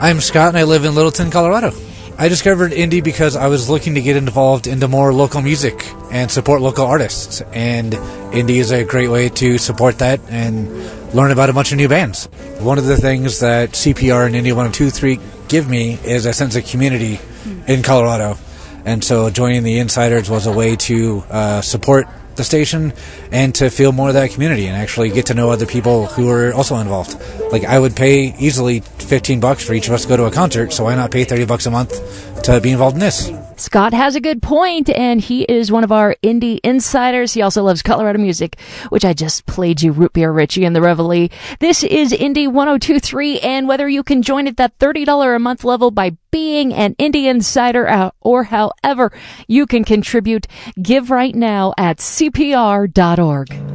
I'm Scott, and I live in Littleton, Colorado. I discovered indie because I was looking to get involved into more local music and support local artists. And indie is a great way to support that and learn about a bunch of new bands. One of the things that CPR and Indie 102.3 give me is a sense of community in Colorado. And so joining the Insiders was a way to support the station and to feel more of that community and actually get to know other people who are also involved. Like, I would pay easily $15 for each of us to go to a concert, so why not pay $30 a month to be involved in this? Scott has a good point, and he is one of our indie insiders. He also loves Colorado music, which I just played you, Root Beer Richie and the Reveille. This is Indie 102.3, and whether you can join at that $30 a month level by being an indie insider or however you can contribute, give right now at cpr.org.